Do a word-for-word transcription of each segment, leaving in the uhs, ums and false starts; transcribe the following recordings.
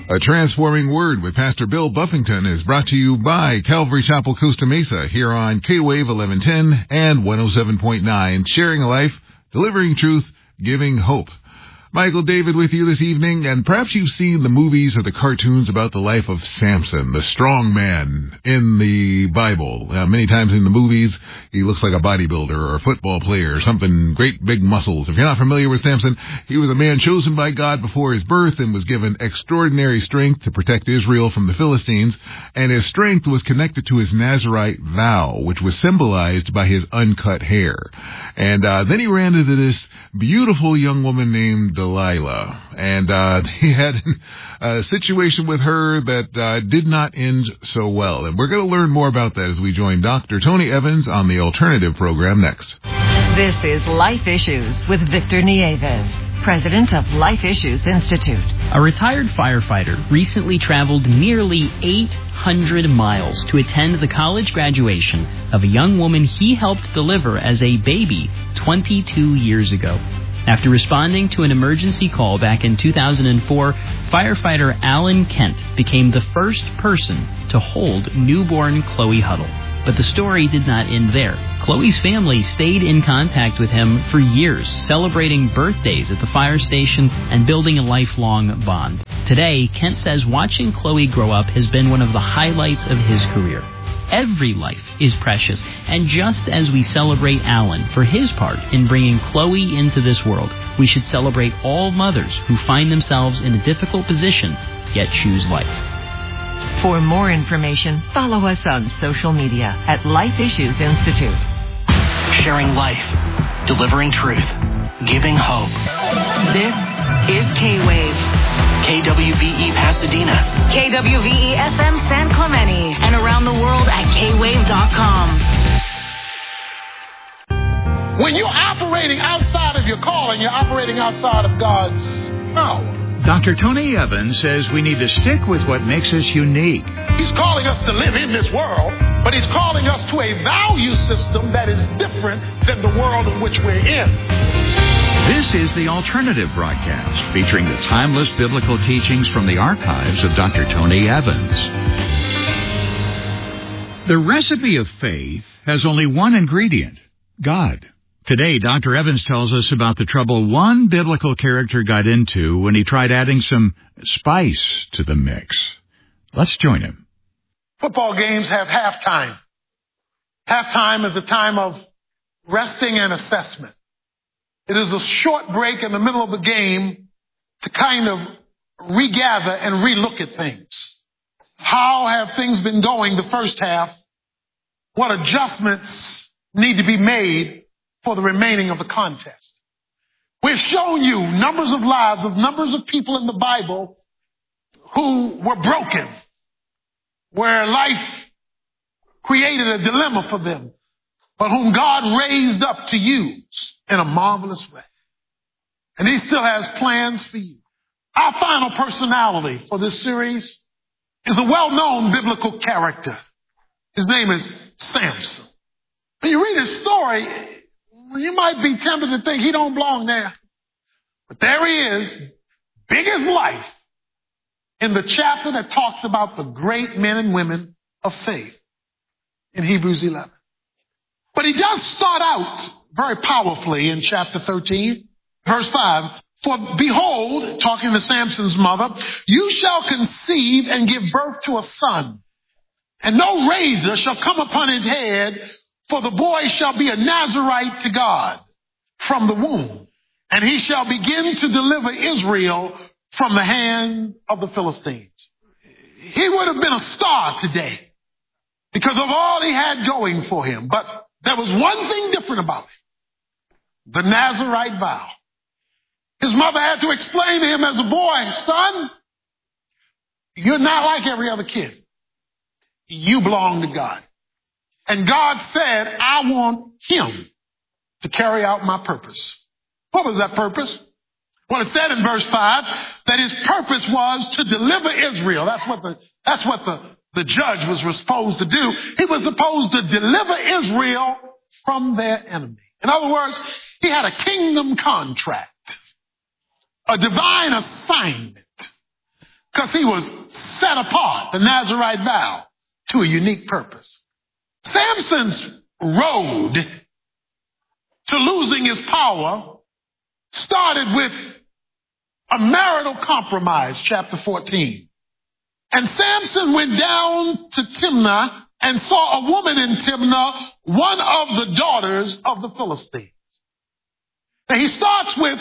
A Transforming Word with Pastor Bill Buffington is brought to you by Calvary Chapel, Costa Mesa, here on K-Wave eleven ten and one oh seven point nine, sharing a life, delivering truth, giving hope. Michael David with you this evening, and perhaps you've seen the movies or the cartoons about the life of Samson, the strong man in the Bible. Uh, many times in the movies, he looks like a bodybuilder or a football player or something, great big muscles. If you're not familiar with Samson, he was a man chosen by God before his birth and was given extraordinary strength to protect Israel from the Philistines, and his strength was connected to his Nazirite vow, which was symbolized by his uncut hair. And uh, then he ran into this beautiful young woman named Delilah, and uh, he had a situation with her that uh, did not end so well. And we're going to learn more about that as we join Doctor Tony Evans on the Alternative program next. This is Life Issues with Victor Nieves, president of Life Issues Institute. A retired firefighter recently traveled nearly eight hundred miles to attend the college graduation of a young woman he helped deliver as a baby twenty-two years ago. After responding to an emergency call back in two thousand four, firefighter Alan Kent became the first person to hold newborn Chloe Huddle. But the story did not end there. Chloe's family stayed in contact with him for years, celebrating birthdays at the fire station and building a lifelong bond. Today, Kent says watching Chloe grow up has been one of the highlights of his career. Every life is precious, and just as we celebrate Alan for his part in bringing Chloe into this world, we should celebrate all mothers who find themselves in a difficult position, yet choose life. For more information, follow us on social media at Life Issues Institute. Sharing life, delivering truth, giving hope. This is K-Wave. K W V E Pasadena. K W V E F M San Clemente. And around the world at K wave dot com. When you're operating outside of your calling, you're operating outside of God's power. Doctor Tony Evans says we need to stick with what makes us unique. He's calling us to live in this world, but he's calling us to a value system that is different than the world in which we're in. This is the Alternative broadcast, featuring the timeless biblical teachings from the archives of Doctor Tony Evans. The recipe of faith has only one ingredient: God. Today, Doctor Evans tells us about the trouble one biblical character got into when he tried adding some spice to the mix. Let's join him. Football games have halftime. Halftime is a time of resting and assessment. It is a short break in the middle of the game to kind of regather and relook at things. How have things been going the first half? What adjustments need to be made for the remaining of the contest? We've shown you numbers of lives of numbers of people in the Bible who were broken, where life created a dilemma for them, but whom God raised up to use in a marvelous way. And he still has plans for you. Our final personality for this series is a well-known biblical character. His name is Samson. When you read his story, you might be tempted to think he don't belong there. But there he is, big as life, in the chapter that talks about the great men and women of faith in Hebrews eleven. But he does start out very powerfully in chapter thirteen, verse five. For behold, talking to Samson's mother, you shall conceive and give birth to a son, and no razor shall come upon his head, for the boy shall be a Nazirite to God from the womb, and he shall begin to deliver Israel from the hand of the Philistines. He would have been a star today because of all he had going for him. But there was one thing different about it: the Nazirite vow. His mother had to explain to him as a boy, son, you're not like every other kid. You belong to God. And God said, I want him to carry out my purpose. What was that purpose? Well, it said in verse five that his purpose was to deliver Israel. That's what the, that's what the, the judge was supposed to do. He was supposed to deliver Israel from their enemy. In other words, he had a kingdom contract, a divine assignment because he was set apart, the Nazirite vow, to a unique purpose. Samson's road to losing his power started with a marital compromise, chapter fourteen. And Samson went down to Timnah and saw a woman in Timnah, one of the daughters of the Philistines. Now he starts with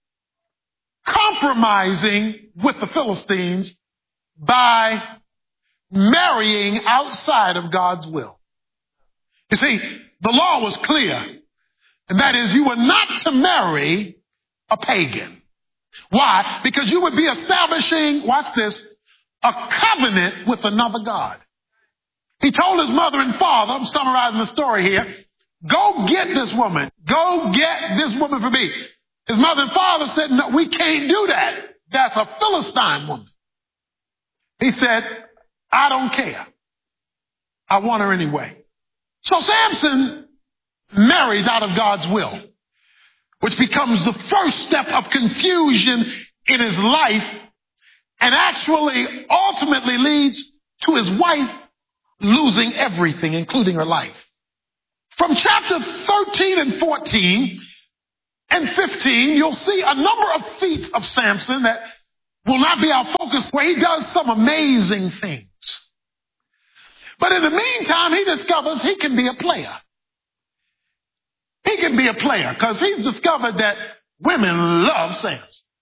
compromising with the Philistines by marrying outside of God's will. You see, the law was clear, and that is you were not to marry a pagan. Why? Because you would be establishing, watch this, a covenant with another God. He told his mother and father, I'm summarizing the story here, go get this woman. Go get this woman for me. His mother and father said, no, we can't do that. That's a Philistine woman. He said, I don't care. I want her anyway. So Samson marries out of God's will, which becomes the first step of confusion in his life and actually ultimately leads to his wife losing everything, including her life. From chapter thirteen and fourteen and fifteen, you'll see a number of feats of Samson that will not be our focus, where he does some amazing things. But in the meantime, he discovers he can be a player. He can be a player because he's discovered that women love Samson.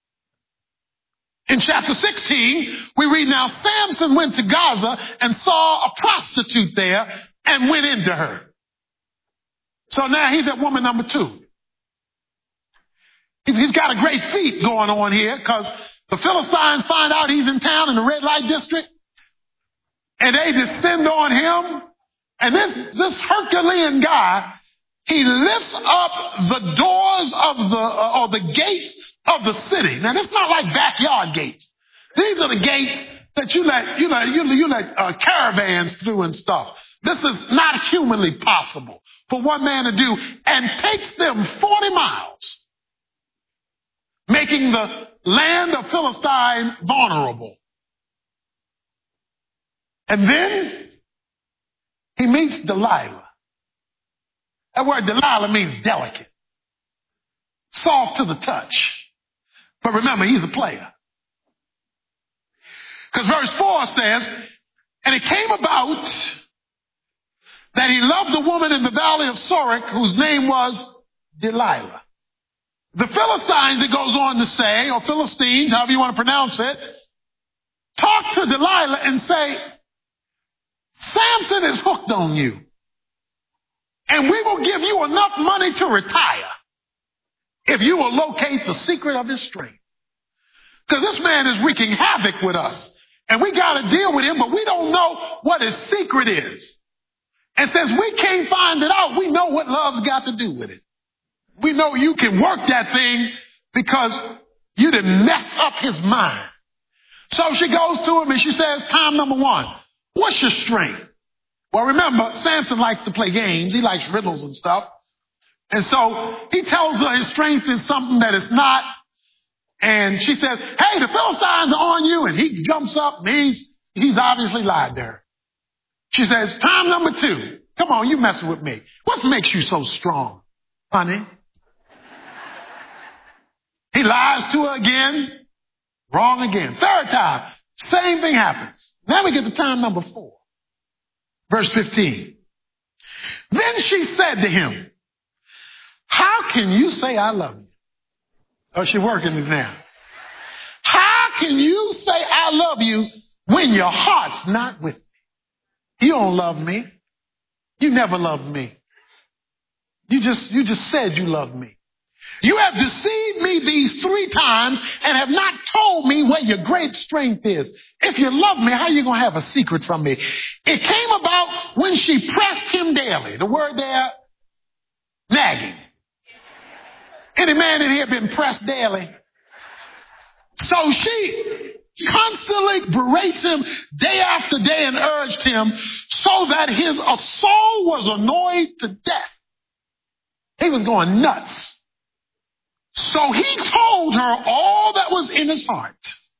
In chapter sixteen, we read, now Samson went to Gaza and saw a prostitute there and went into her. So now he's at woman number two. He's, he's got a great feat going on here because the Philistines find out he's in town in the red light district, and they descend on him. And this, this Herculean guy, he lifts up the doors of the, uh, or the gates of the city. Now, it's not like backyard gates. These are the gates that you let, you let, you, you let uh, caravans through and stuff. This is not humanly possible for one man to do, and takes them forty miles, making the land of Philistine vulnerable. And then he meets Delilah. That word Delilah means delicate, soft to the touch. But remember, he's a player. Because verse four says, and it came about that he loved the woman in the valley of Sorek, whose name was Delilah. The Philistines, it goes on to say, or Philistines, however you want to pronounce it, talk to Delilah and say, Samson is hooked on you, and we will give you enough money to retire if you will locate the secret of his strength. Because this man is wreaking havoc with us, and we got to deal with him, but we don't know what his secret is. And since we can't find it out, we know what love's got to do with it. We know you can work that thing because you done messed up his mind. So she goes to him and she says, time number one, what's your strength? Well, remember, Samson likes to play games. He likes riddles and stuff. And so he tells her his strength is something that it's not. And she says, hey, the Philistines are on you. And he jumps up and he's, he's obviously lied to her. She says, time number two. Come on, you messing with me. What makes you so strong, honey? He lies to her again. Wrong again. Third time, same thing happens. Now we get to time number four. Verse fifteen. Then she said to him, how can you say I love you? Oh, she's working it now. How can you say I love you when your heart's not with me? You don't love me. You never loved me. You just, you just said you loved me. You have deceived me these three times and have not told me where your great strength is. If you love me, how are you going to have a secret from me? It came about when she pressed him daily. The word there, nagging. Any man in here been pressed daily? So she constantly berates him day after day and urged him so that his soul was annoyed to death. He was going nuts. So he told her all that was in his heart.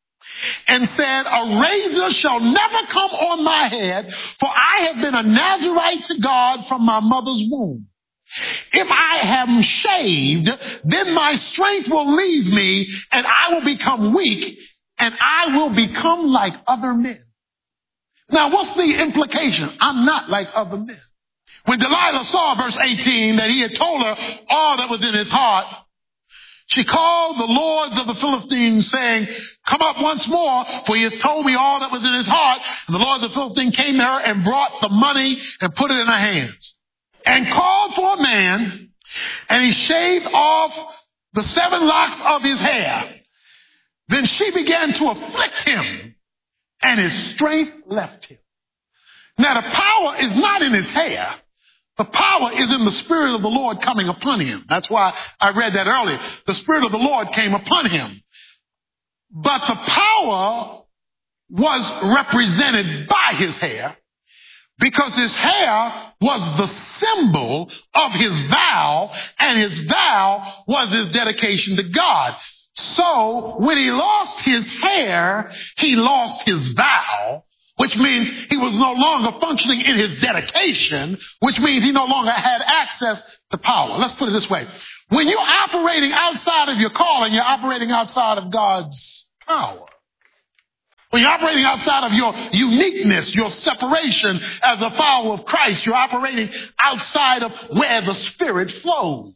and said, a razor shall never come on my head, for I have been a Nazarite to God from my mother's womb. If I am shaved, then my strength will leave me, and I will become weak, and I will become like other men. Now, what's the implication? I'm not like other men. When Delilah saw, verse eighteen, that he had told her all that was in his heart, she called the lords of the Philistines, saying, come up once more, for he has told me all that was in his heart. And the lords of the Philistines came to her and brought the money and put it in her hands. And called for a man, and he shaved off the seven locks of his hair. Then she began to afflict him, and his strength left him. Now the power is not in his hair. The power is in the Spirit of the Lord coming upon him. That's why I read that earlier. The Spirit of the Lord came upon him. But the power was represented by his hair, because his hair was the symbol of his vow, and his vow was his dedication to God. So when he lost his hair, he lost his vow, which means he was no longer functioning in his dedication, which means he no longer had access to power. Let's put it this way. When you're operating outside of your calling, you're operating outside of God's power. When you're operating outside of your uniqueness, your separation as a follower of Christ, you're operating outside of where the Spirit flows.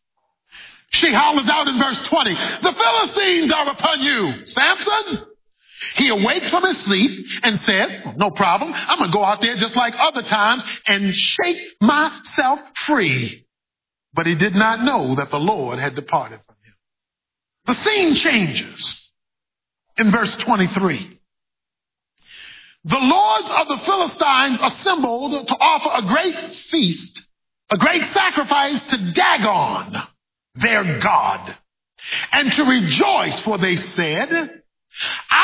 She hollers out in verse twenty, the Philistines are upon you, Samson. He awakes from his sleep and says, no problem, I'm going to go out there just like other times and shake myself free. But he did not know that the Lord had departed from him. The scene changes in verse twenty-three. The lords of the Philistines assembled to offer a great feast, a great sacrifice to Dagon, their god, and to rejoice, for they said,